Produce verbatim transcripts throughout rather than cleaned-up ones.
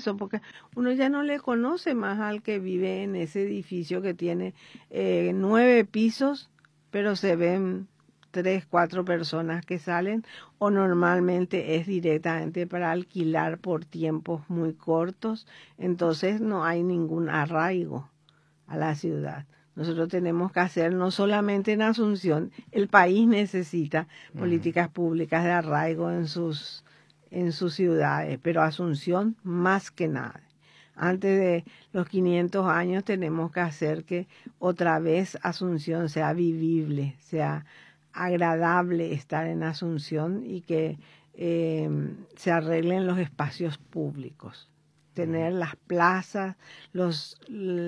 eso, porque uno ya no le conoce más al que vive en ese edificio que tiene eh, nueve pisos, pero se ven tres, cuatro personas que salen, o normalmente es directamente para alquilar por tiempos muy cortos, entonces no hay ningún arraigo a la ciudad. Nosotros tenemos que hacer, no solamente en Asunción, el país necesita uh-huh. políticas públicas de arraigo en sus, en sus ciudades, pero Asunción más que nada. Antes de los quinientos años tenemos que hacer que otra vez Asunción sea vivible, sea agradable estar en Asunción y que eh, se arreglen los espacios públicos. Tener las plazas, los,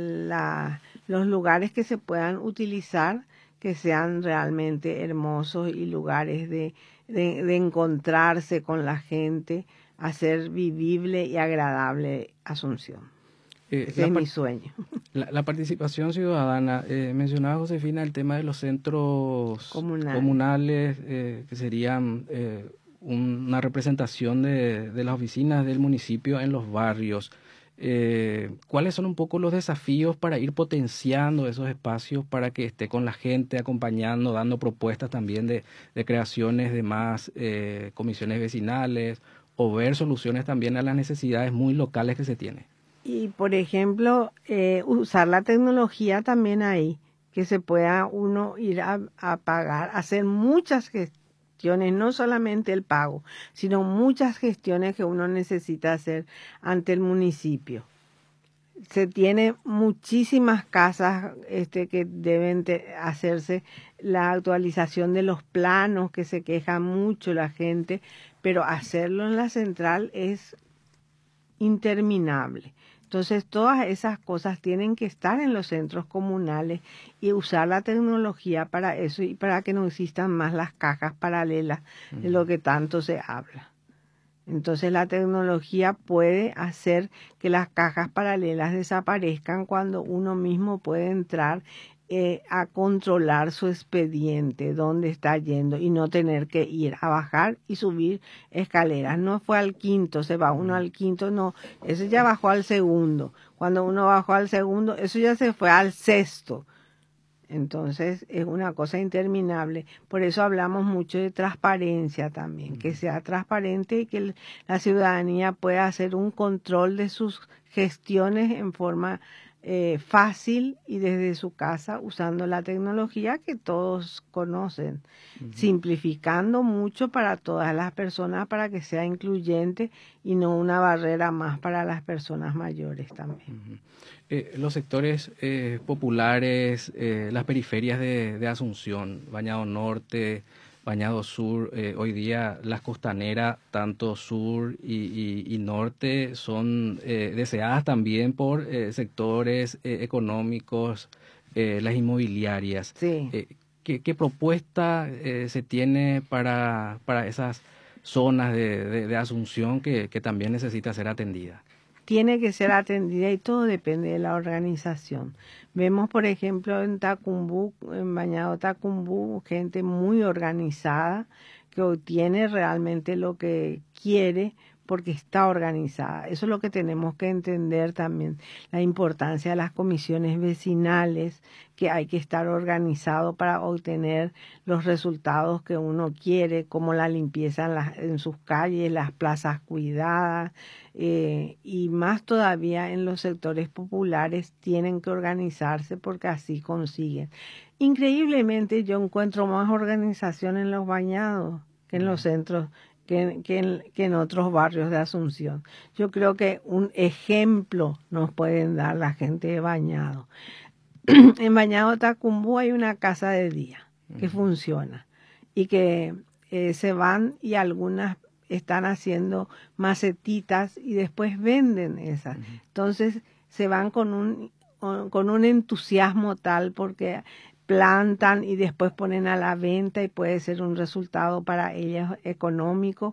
la, los lugares que se puedan utilizar, que sean realmente hermosos y lugares de, de, de encontrarse con la gente, hacer vivible y agradable Asunción. Eh, Ese es mi sueño. La, la participación ciudadana, eh, mencionaba Josefina el tema de los centros comunales, comunales eh, que serían eh, una representación de, de las oficinas del municipio en los barrios. Eh, ¿Cuáles son un poco los desafíos para ir potenciando esos espacios para que esté con la gente, acompañando, dando propuestas también de, de creaciones de más eh, comisiones vecinales o ver soluciones también a las necesidades muy locales que se tienen? Y, por ejemplo, eh, usar la tecnología también ahí, que se pueda uno ir a, a pagar, hacer muchas gestiones, no solamente el pago, sino muchas gestiones que uno necesita hacer ante el municipio. Se tiene muchísimas casas este, que deben te, hacerse la actualización de los planos, que se queja mucho la gente, pero hacerlo en la central es interminable. Entonces, todas esas cosas tienen que estar en los centros comunales y usar la tecnología para eso y para que no existan más las cajas paralelas de lo que tanto se habla. Entonces, la tecnología puede hacer que las cajas paralelas desaparezcan cuando uno mismo puede entrar eh, a controlar su expediente, dónde está yendo, y no tener que ir a bajar y subir escaleras. No fue al quinto, se va uno al quinto, no, eso ya bajó al segundo. Cuando uno bajó al segundo, eso ya se fue al sexto. Entonces es una cosa interminable. Por eso hablamos mucho de transparencia también, que sea transparente y que la ciudadanía pueda hacer un control de sus gestiones en forma eh, fácil y desde su casa usando la tecnología que todos conocen, uh-huh. simplificando mucho para todas las personas para que sea incluyente y no una barrera más para las personas mayores también. Uh-huh. Eh, los sectores eh, populares, eh, las periferias de, de Asunción, Bañado Norte, Bañado Sur, eh, hoy día las costaneras, tanto sur y, y, y norte, son eh, deseadas también por eh, sectores eh, económicos, eh, las inmobiliarias. Sí. Eh, ¿qué, ¿Qué propuesta eh, se tiene para, para esas zonas de, de, de Asunción que, que también necesita ser atendida? Tiene que ser atendida y todo depende de la organización. Vemos, por ejemplo, en Tacumbú, en Bañado Tacumbú, gente muy organizada que obtiene realmente lo que quiere porque está organizada. Eso es lo que tenemos que entender también, la importancia de las comisiones vecinales, que hay que estar organizado para obtener los resultados que uno quiere, como la limpieza en, las, en sus calles, las plazas cuidadas, eh, y más todavía en los sectores populares tienen que organizarse porque así consiguen. Increíblemente yo encuentro más organización en los bañados que en los centros, que, que, en, que en otros barrios de Asunción. Yo creo que un ejemplo nos pueden dar la gente de Bañado. En Bañado Tacumbú hay una casa de día que uh-huh. funciona y que eh, se van y algunas están haciendo macetitas y después venden esas. Uh-huh. Entonces se van con un, con un entusiasmo tal porque plantan y después ponen a la venta y puede ser un resultado para ellas económico.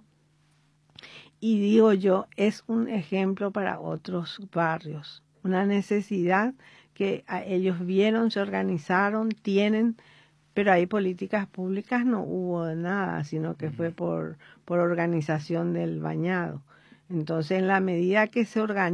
Y digo yo, es un ejemplo para otros barrios, una necesidad que ellos vieron, se organizaron, tienen, pero ahí políticas públicas no hubo nada, sino que fue por, por organización del bañado. Entonces, en la medida que se organiza,